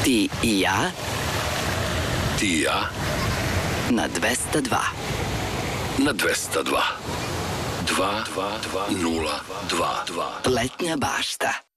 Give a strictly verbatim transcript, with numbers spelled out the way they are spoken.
Ti i ja Ti i ja na dvesta dva. na dvesta dva. Dva, dva, dva, nula, dva, dva. Letnja bašta.